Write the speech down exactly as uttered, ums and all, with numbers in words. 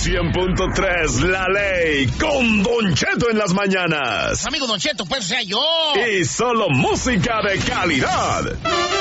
cien punto tres La Ley con Don Cheto en las mañanas. Amigo Don Cheto, pues, o sea, yo. Y solo música de calidad.